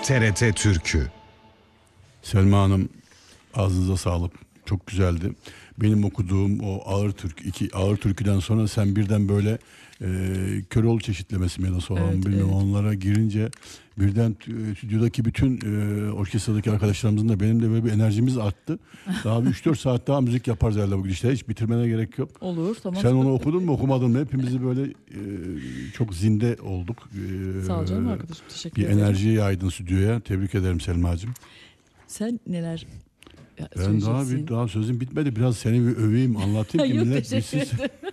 TRT Türkü. Selma Hanım, ağzınıza sağlık. Çok güzeldi. Benim okuduğum o ağır türküden sonra sen birden böyle Köroğlu çeşitlemesi mi nasıl olan bilmiyorum, onlara girince birden stüdyodaki bütün orkestradaki arkadaşlarımızın da benim de böyle bir enerjimiz arttı. Daha bir 3-4 saat daha müzik yaparız herhalde bu gidişte. Hiç bitirmene gerek yok. Olur, tamam. Sen onu okudun mu okumadın mı? Hepimizi böyle çok zinde olduk. Sağ ol canım arkadaşım, teşekkür ederim. Bir enerjiyi yaydın stüdyoya. Tebrik ederim Selma'cığım. Sen neler Ben daha sözüm bitmedi. Biraz seni bir öveyim, anlatayım ki Yok, millet teşekkür bilsin. ederim.